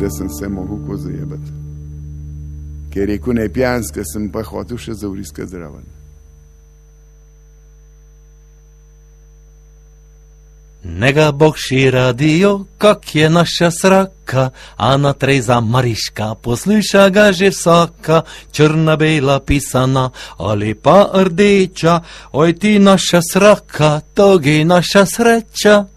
da sem se mogel ko zajebati. Ker je rekel, ne pijanska, sem pa hotel še zavriskati zraven. Nega Bog radio, kak je naša sraka, Ana Trejza Mariška, posluša ga že vsaka, črna, bela, pisana ali pa rdeča, oj ti naša sraka, to je naša sreča.